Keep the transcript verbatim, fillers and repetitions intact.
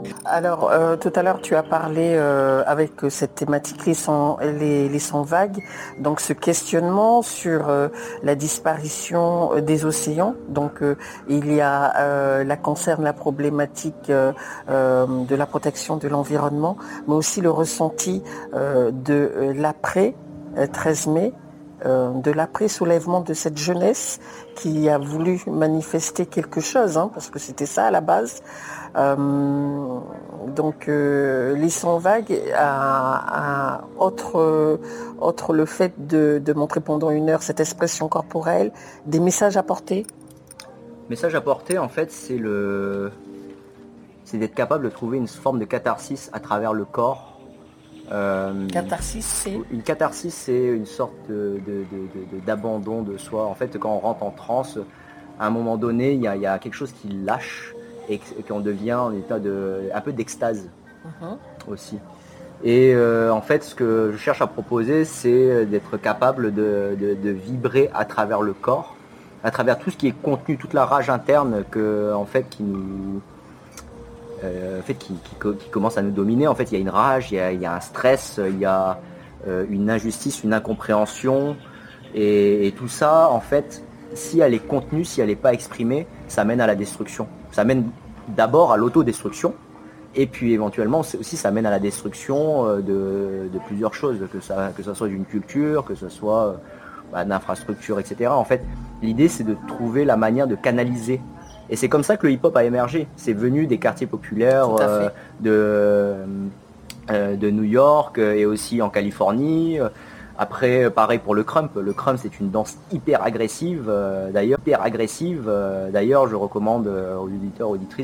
Alors, euh, tout à l'heure, tu as parlé euh, avec euh, cette thématique, les sons, les, les sons vagues, donc ce questionnement sur euh, la disparition euh, des océans. Donc, euh, il y a, euh, là concerne la problématique euh, euh, de la protection de l'environnement, mais aussi le ressenti euh, de euh, l'après euh, treize mai, euh, de l'après-soulèvement de cette jeunesse qui a voulu manifester quelque chose, hein, parce que c'était ça à la base. Euh, donc euh, les sons vagues, à, à, autre, euh, autre le fait de, de montrer pendant une heure cette expression corporelle, des messages à porter. Message à porter, en fait, c'est le, c'est d'être capable de trouver une forme de catharsis à travers le corps. Euh, Catharsis, c'est une catharsis, c'est une sorte de, de, de, de, d'abandon de soi. En fait, quand on rentre en transe, à un moment donné, il y a, il y a quelque chose qui lâche et qu'on devient en état de, un peu d'extase uh-huh. aussi. Et euh, en fait, ce que je cherche à proposer, c'est d'être capable de, de, de vibrer à travers le corps, à travers tout ce qui est contenu, toute la rage interne que, en fait, qui nous, euh, en fait, qui, qui, qui commence à nous dominer. En fait, il y a une rage, il y a, il y a un stress, il y a euh, une injustice, une incompréhension, et, et tout ça, en fait, si elle est contenue, si elle n'est pas exprimée, ça mène à la destruction. Ça mène d'abord à l'autodestruction. Et puis éventuellement aussi ça mène à la destruction de, de plusieurs choses, que ça, que ça soit d'une culture, que ce soit bah, d'infrastructures, et cetera. En fait, l'idée c'est de trouver la manière de canaliser. Et c'est comme ça que le hip-hop a émergé. C'est venu des quartiers populaires euh, de, euh, de New York et aussi en Californie. Après, pareil pour le crump. Le crump, c'est une danse hyper agressive. Euh, d'ailleurs, hyper agressive. Euh, d'ailleurs, je recommande aux auditeurs, auditrices